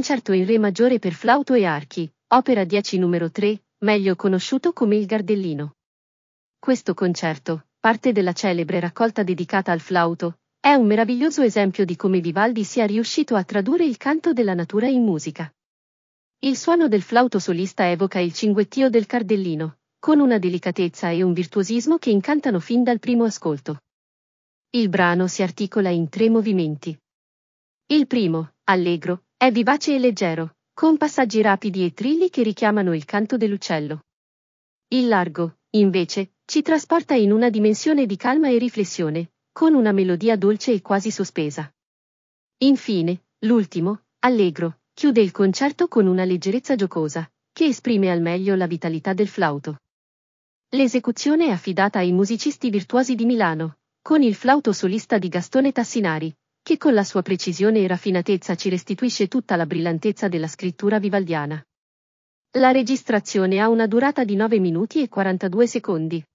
Concerto in Re maggiore per flauto e archi, opera 10 numero 3, meglio conosciuto come il Gardellino. Questo concerto, parte della celebre raccolta dedicata al flauto, è un meraviglioso esempio di come Vivaldi sia riuscito a tradurre il canto della natura in musica. Il suono del flauto solista evoca il cinguettio del cardellino, con una delicatezza e un virtuosismo che incantano fin dal primo ascolto. Il brano si articola in 3 movimenti. Il primo, allegro, è vivace e leggero, con passaggi rapidi e trilli che richiamano il canto dell'uccello. Il largo, invece, ci trasporta in una dimensione di calma e riflessione, con una melodia dolce e quasi sospesa. Infine, l'ultimo, allegro, chiude il concerto con una leggerezza giocosa, che esprime al meglio la vitalità del flauto. L'esecuzione è affidata ai musicisti virtuosi di Milano, con il flauto solista di Gastone Tassinari, che con la sua precisione e raffinatezza ci restituisce tutta la brillantezza della scrittura vivaldiana. La registrazione ha una durata di 9 minuti e 42 secondi.